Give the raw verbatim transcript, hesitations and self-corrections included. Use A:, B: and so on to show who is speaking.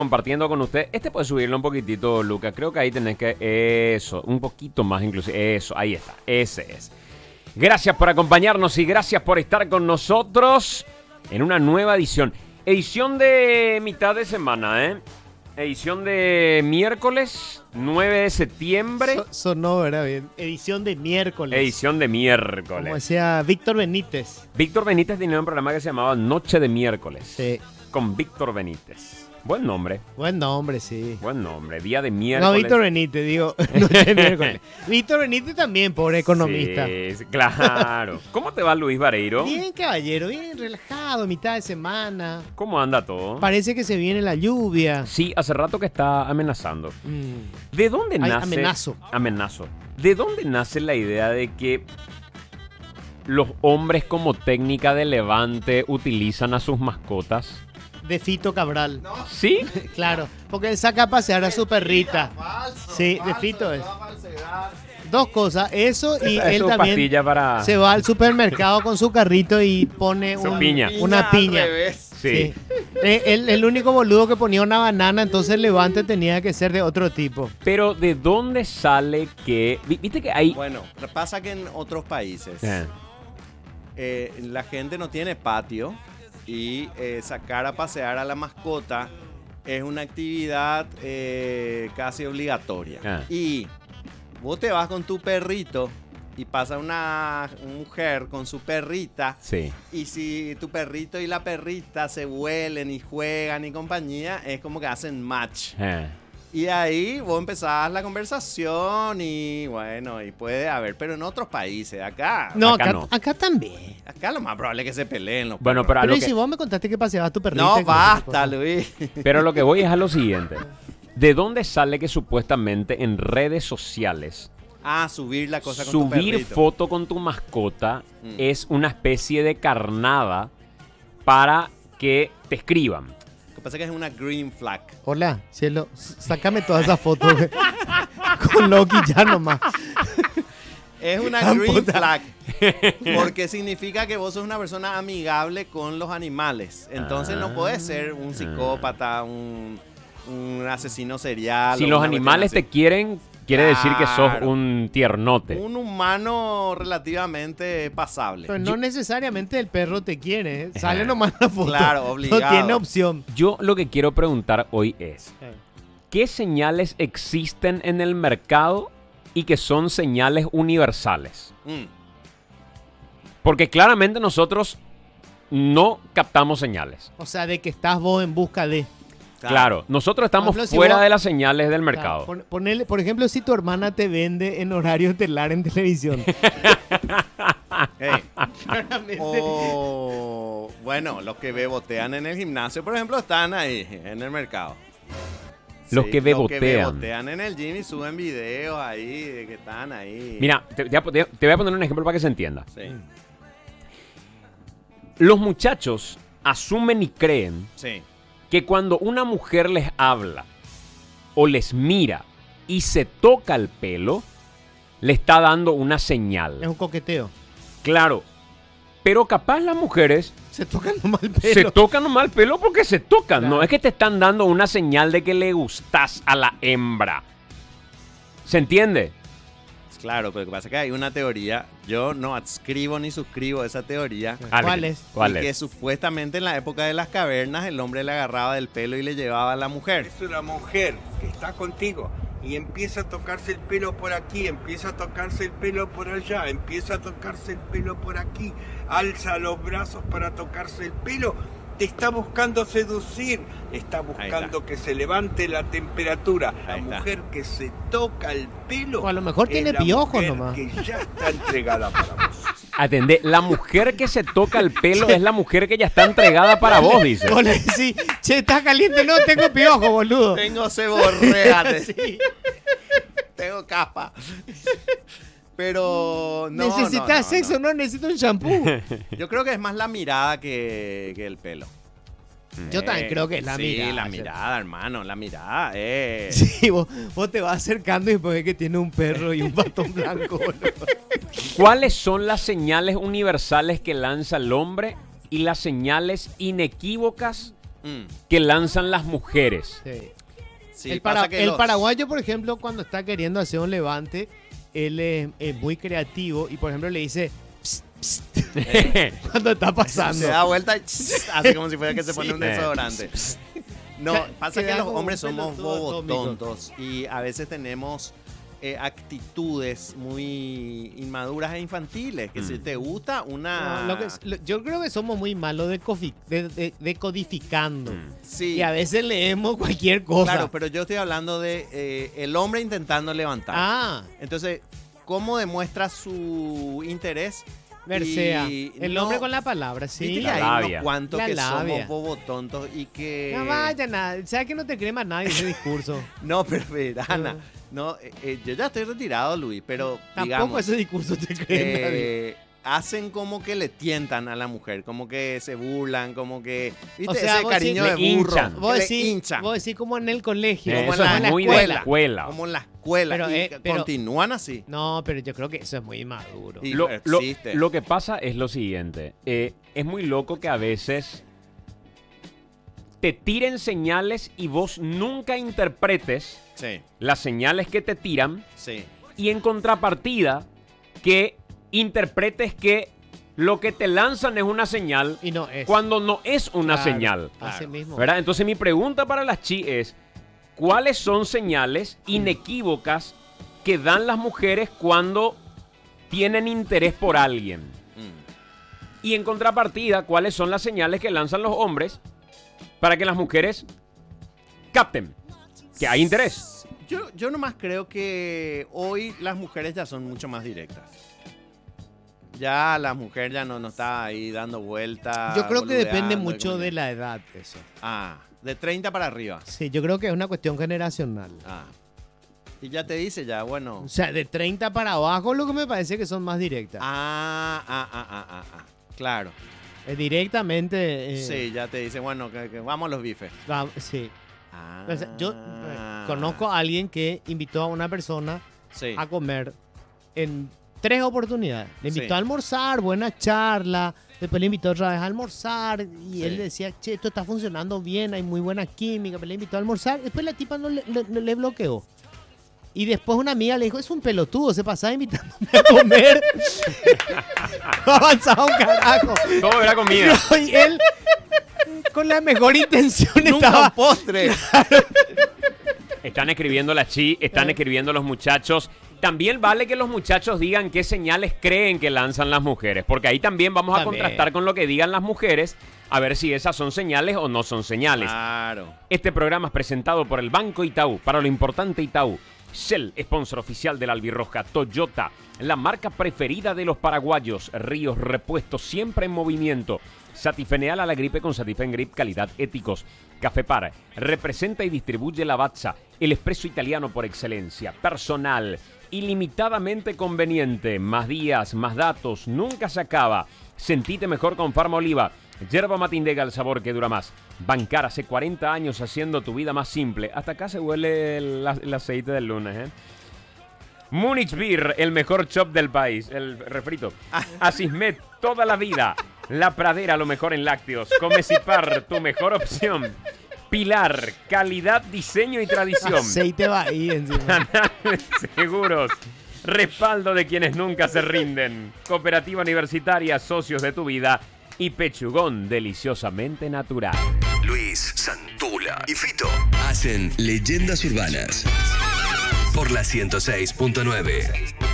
A: compartiendo con usted. Este puede subirlo un poquitito, Luca. Creo que ahí tenés que... Eso, un poquito más inclusive. Eso, ahí está. Ese es. Gracias por acompañarnos y gracias por estar con nosotros en una nueva edición. Edición de mitad de semana, ¿eh? Edición de miércoles, nueve de septiembre.
B: So, sonó, ¿verdad? Bien. Edición de miércoles.
A: Edición de miércoles.
B: Como decía Víctor Benítez.
A: Víctor Benítez tenía un programa que se llamaba Noche de Miércoles.
B: Sí.
A: Con Víctor Benítez. Buen nombre.
B: Buen nombre, sí.
A: Buen nombre. Día de miércoles.
B: No, Víctor Benítez, digo. Noche de miércoles. Víctor Benítez también, pobre economista.
A: Sí, sí, claro. ¿Cómo te va, Luis Vareiro?
B: Bien, caballero, bien relajado, mitad de semana.
A: ¿Cómo anda todo?
B: Parece que se viene la lluvia.
A: Sí, hace rato que está amenazando.
B: Mm.
A: ¿De dónde
B: Ay,
A: nace?
B: amenazo.
A: Amenazo. ¿De dónde nace la idea de que los hombres como técnica de levante utilizan a sus mascotas?
B: De Fito Cabral.
C: No.
A: ¿Sí?
B: Claro, porque él saca a pasear a su perrita.
C: Falso,
B: Sí, de
C: falso,
B: Fito es.
C: toda falsedad.
B: Dos cosas, eso y
A: Esa es
B: él
A: su
B: también
A: pastilla para...
B: se va al supermercado con su carrito y pone
A: Su
B: un-
A: piña.
B: una piña.
C: Al revés.
A: Sí.
B: Sí. Eh, el, el único boludo que ponía una banana, entonces el levante tenía que ser de otro tipo.
A: Pero ¿de dónde sale que... vi- Viste que hay...
C: Bueno, pasa que en otros países
A: Eh,
C: eh, la gente no tiene patio y eh, sacar a pasear a la mascota es una actividad eh, casi obligatoria.
A: Ah.
C: Y vos te vas con tu perrito y pasa una mujer con su perrita.
A: sí.
C: Y si tu perrito y la perrita se huelen y juegan y compañía, es como que hacen match.
A: Eh.
C: Y ahí vos empezás la conversación y bueno, y puede haber, pero en otros países, acá,
B: No,
A: acá
B: acá,
A: no.
B: acá también.
C: acá lo más probable es que se peleen los
A: Bueno,
C: perros.
A: pero a
B: Pero
A: lo
B: y
A: que...
B: si vos me contaste que paseabas tu perrita.
C: No,
B: y que sé qué
C: basta,
B: cosa.
C: Luis.
A: Pero lo que voy es a lo siguiente. ¿De dónde sale que supuestamente en redes sociales
C: Ah, subir la cosa con tu
A: subir
C: perrito.
A: foto con tu mascota
C: Mm.
A: es una especie de carnada para que te escriban?
C: Lo que pasa es que es una green flag.
B: Hola, cielo, s- sácame todas esas fotos güey. Con Loki ya nomás.
C: Es una
B: Ah,
C: green
B: puta.
C: flag. Porque significa que vos sos una persona amigable con los animales. Entonces no puedes ser un psicópata, un, un asesino serial.
A: Si
C: o
A: los
C: una
A: animales te
C: cuestión
A: quieren, quiere decir que sos
C: Claro.
A: un tiernote.
C: así. Un humano relativamente pasable.
B: Pero no necesariamente el perro te quiere. ¿eh? Sale nomás la foto.
C: Claro, obligado.
B: No tiene opción.
A: Yo lo que quiero preguntar hoy es, ¿qué señales existen en el mercado y que son señales universales?
C: Mm.
A: Porque claramente nosotros no captamos señales.
B: O sea, de que estás vos en busca de.
A: Claro, nosotros estamos
B: Por ejemplo, si
A: fuera
B: vos-
A: de las señales del
B: Claro,
A: mercado.
B: pon- ponele- por ejemplo, si tu hermana te vende en horario estelar en televisión.
C: Hey.
B: Claramente.
C: O, bueno, los que bebotean en el gimnasio, por ejemplo, están ahí, en el mercado.
A: Los que
C: Los que
A: bebotean.
C: bebotean en el gym y suben videos ahí de que están ahí.
A: Mira, te, te voy a- te voy a poner un ejemplo para que se entienda.
C: Sí,
A: Los muchachos asumen y creen
C: sí.
A: que cuando una mujer les habla o les mira y se toca el pelo, le está dando una
B: Es
A: señal.
B: un coqueteo.
A: Claro, pero capaz las mujeres
B: Se tocan nomás el pelo.
A: se tocan nomás el pelo porque se tocan.
B: Claro.
A: No es que te están dando una señal de que le gustas a la hembra. ¿Se entiende?
C: Claro, pero lo que pasa es que hay una teoría. Yo no adscribo ni suscribo a esa teoría.
B: ¿Cuál es?
A: ¿Cuál
C: y
A: es?
C: que supuestamente en la época de las cavernas el hombre le agarraba del pelo y le llevaba a la mujer.
D: Es una mujer que está contigo y empieza a tocarse el pelo por aquí, empieza a tocarse el pelo por allá, empieza a tocarse el pelo por aquí, alza los brazos para tocarse el pelo, te está buscando seducir, está buscando que se levante la temperatura. La
C: Ahí está.
D: mujer que se toca el pelo
B: O a lo mejor
D: es
B: tiene
D: la
B: piojos
D: mujer
B: nomás.
D: que ya está entregada para vos.
A: Atendé, la mujer que se toca el pelo es la mujer que ya está entregada para vos, dice.
B: Vos le decís, che, estás caliente. No, tengo piojo, boludo.
C: Tengo ceborrea,
B: Sí.
C: tengo capa. Pero no,
B: ¿Necesitas
C: no, no,
B: sexo?
C: no.
B: No, necesito un shampoo.
C: Yo creo que es más la mirada que, que el pelo.
B: Yo también creo que es la
C: sí,
B: mirada.
C: Sí, la
B: ¿sí?
C: mirada, hermano, la mirada. Eh.
B: Sí, vos, vos te vas acercando y después ves que tiene un perro y un batón blanco, boludo.
A: ¿Cuáles son las señales universales que lanza el hombre y las señales inequívocas
C: Mm.
A: que lanzan las mujeres.
B: Sí.
C: Sí,
B: el,
C: pasa
B: para-
C: que
B: el
C: los-
B: paraguayo, por ejemplo, cuando está queriendo hacer un levante, él es, es muy creativo y, por ejemplo, le dice "Psst, psst", cuando está pasando.
C: se da vuelta y hace como si fuera que se pone
B: Sí.
C: un desodorante. No,
B: Ca-
C: pasa que
B: queda
C: los
B: como
C: hombres
B: un
C: somos
B: pelotudo
C: bobos
B: atómico.
C: tontos y a veces tenemos eh, actitudes muy inmaduras e infantiles. Que si
A: Mm.
C: te gusta una...
B: No, lo que es- lo- yo creo que somos muy malos de, cofi- de, de- de codificando.
A: Mm.
C: Sí,
B: Y a veces leemos cualquier cosa.
C: claro, pero yo estoy hablando de eh, el hombre intentando levantar.
B: Ah,
C: Entonces, ¿cómo demuestra su interés?
B: Mercea.
C: Y
B: El
C: no-
B: hombre con la palabra,
C: Viste
B: sí.
C: que
A: La
C: hay
A: labia.
C: unos cuantos
B: La
C: que
B: labia.
C: somos bobos tontos y que...
B: No vaya nada. ¿Sabes que no te cree más nadie ese discurso?
C: No, pero verana.
B: No.
C: No, eh, eh, yo ya estoy retirado, Luis, pero
B: Tampoco
C: digamos,
B: ese discurso te cree nadie.
C: eh, hacen como que le tientan a la mujer, como que se burlan, como que, ¿viste?
B: O sea,
C: Ese
B: vos
C: cariño
A: decís-
C: de
A: Le
C: burro.
A: hinchan.
C: que
B: Vos
C: le
B: decís,
C: hinchan,
B: vos decís como en el colegio.
A: Eh,
C: como
A: eso
C: en la
A: es muy de
C: escuela.
A: la escuela.
C: como en la escuela,
B: Pero,
C: y
B: eh,
C: que
B: pero-
C: continúan así.
B: No, pero yo creo que eso es muy inmaduro.
C: Y-
A: Lo, lo-
C: existe.
A: lo que pasa es lo siguiente. eh, es muy loco que a veces te tiren señales y vos nunca interpretes
C: Sí,
A: las señales que te tiran
C: sí.
A: y en contrapartida que interpretes que lo que te lanzan es una señal
B: Y no es.
A: cuando no es una
B: Claro,
A: señal.
B: Así
C: Claro.
B: mismo.
A: ¿Verdad? Entonces mi pregunta para las chi es, ¿cuáles son señales inequívocas que dan las mujeres cuando tienen interés por alguien?
C: Mm.
A: Y en contrapartida, ¿cuáles son las señales que lanzan los hombres para que las mujeres capten que hay interés?
C: Yo, yo nomás creo que hoy las mujeres ya son mucho más directas. Ya la mujer ya no, no está ahí dando vueltas.
B: Yo creo que depende
C: boludeando,
B: mucho
C: como que-
B: de la edad eso.
C: Ah, de treinta para arriba.
B: Sí, yo creo que es una cuestión generacional.
C: Ah. Y ya te dice ya, bueno.
B: O sea, de treinta para abajo lo que me parece que son más directas.
C: Ah, ah, ah, ah, ah, ah. Claro.
B: Eh, directamente. eh,
C: Sí, ya te dice, bueno, que, que vamos a los bifes.
B: va- sí.
C: Ah.
B: O sea, yo eh, conozco a alguien que invitó a una persona
C: Sí.
B: a comer en tres oportunidades. Le invitó
C: Sí.
B: a almorzar, buena charla. Después le invitó otra vez a almorzar. Y
C: Sí.
B: él decía, che, esto está funcionando bien, hay muy buena química. Pero le invitó a almorzar. Después la tipa no le, le- no le bloqueó. Y después una amiga le dijo, es un pelotudo, se pasaba invitándome a comer. No avanzaba un carajo.
A: Todo era comida.
B: Y él, con la mejor intención,
C: Nunca
B: estaba...
C: un postre.
A: Están escribiendo las chi, están escribiendo los muchachos. También vale que los muchachos digan qué señales creen que lanzan las mujeres, porque ahí también vamos a
B: También.
A: contrastar con lo que digan las mujeres, a ver si esas son señales o no son señales.
C: Claro.
A: Este programa es presentado por el Banco Itaú, para lo importante Itaú. Shell, sponsor oficial del Albirroja. Toyota, la marca preferida de los paraguayos. Ríos, repuestos siempre en movimiento. Satifeneal a la gripe con Satifen Grip, calidad éticos. Café Par, representa y distribuye Lavazza, el espresso italiano por excelencia. Personal, ilimitadamente conveniente. Más días, más datos, nunca se acaba. Sentite mejor con Farma Oliva. Yerba Matindega, el sabor que dura más. Bancar, hace cuarenta años haciendo tu vida más simple. Hasta acá se huele el, el aceite del lunes, ¿eh? Munich Beer, el mejor shop del país. El refrito. Asismet, toda la vida. La Pradera, lo mejor en lácteos. Comecipar, tu mejor opción. Pilar, calidad, diseño y tradición.
B: Aceite va ahí encima.
A: Canales Seguros. Respaldo de quienes nunca se rinden. Cooperativa Universitaria, socios de tu vida. Y Pechugón, deliciosamente natural.
E: Luis, Santula y Fito hacen Leyendas Urbanas por la ciento seis punto nueve.